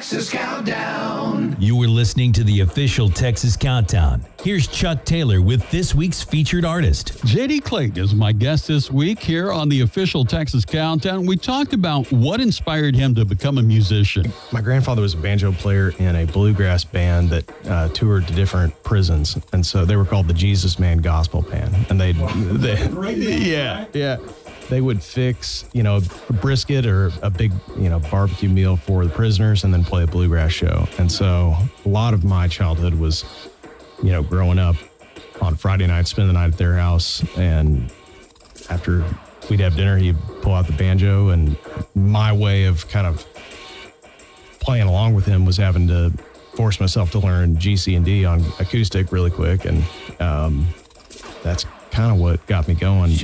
Texas Countdown. You were listening to the official Texas Countdown. Here's Chuck Taylor with this week's featured artist. JD Clayton is my guest this week here on the official Texas Countdown. We talked about what inspired him to become a musician. My grandfather was a banjo player in a bluegrass band that toured to different prisons, and so they were called the Jesus Man Gospel Band. And they would fix, a brisket or a big, barbecue meal for the prisoners, and then play a bluegrass show. And so a lot of my childhood was, growing up on Friday night, spend the night at their house, and after we'd have dinner, he'd pull out the banjo, and my way of kind of playing along with him was having to force myself to learn G, C, and D on acoustic really quick, and that's kind of what got me going.